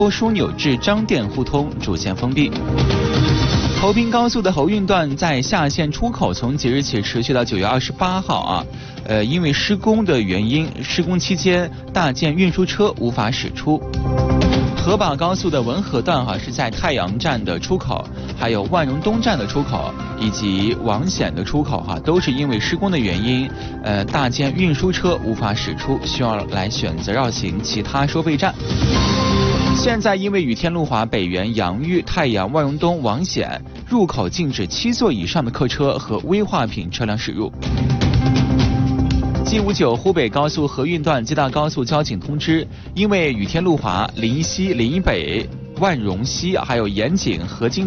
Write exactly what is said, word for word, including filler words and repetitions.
枢纽至张店互通主线封闭。侯滨高速的侯运段在下线出口从即日起持续到九月二十八号啊，呃，因为施工的原因，施工期间大件运输车无法驶出。河马高速的文河段哈、啊、是在太阳站的出口，还有万荣东站的出口以及王显的出口哈、啊，都是因为施工的原因，呃，大件运输车无法驶出，需要来选择绕行其他收费站。现在因为雨天路华、北园、杨峪、太阳、万荣东、王显入口禁止七座以上的客车和危化品车辆驶入。G 五九湖北高速河运段接到高速交警通知，因为雨天路华、临西、临北、万荣西还有盐井、河津